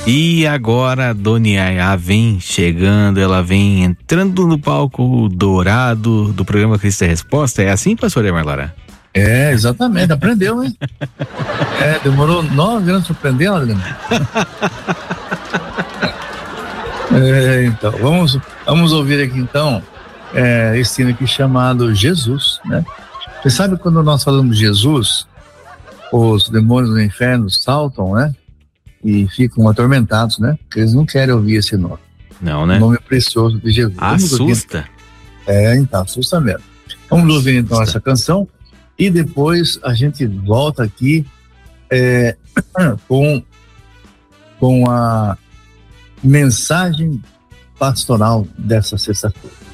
E agora a Dona Yaya vem chegando, ela vem entrando no palco dourado do programa Cristo é Resposta. É assim, pastor Marlara? É, exatamente, aprendeu, hein? Demorou 9 anos para aprender, Adriano. Então, vamos ouvir aqui então esse hino aqui chamado Jesus, né? Você sabe quando nós falamos de Jesus, os demônios do inferno saltam, né? E ficam atormentados, né? Porque eles não querem ouvir esse nome. Não, né? O nome precioso de Jesus. Assusta. Então, assusta mesmo. Vamos ouvir então essa canção e depois a gente volta aqui com a mensagem pastoral dessa sexta-feira.